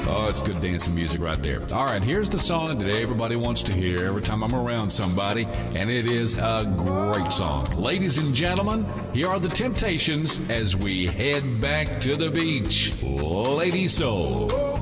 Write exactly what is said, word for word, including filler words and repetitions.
Oh, it's good dancing music right there. All right, here's the song that everybody wants to hear every time I'm around somebody, and it is a great song. Ladies and gentlemen, here are the Temptations as we head back to the beach. Lady Soul.